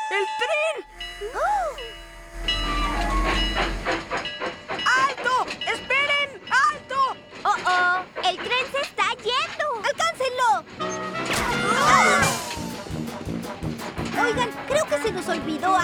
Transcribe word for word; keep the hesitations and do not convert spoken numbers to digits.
¡El tren! ¡Oh! ¡Alto! ¡Esperen! ¡Alto! ¡Oh, oh! ¡El tren se está yendo! ¡Alcáncenlo! ¡Ah! Oigan, creo que se nos olvidó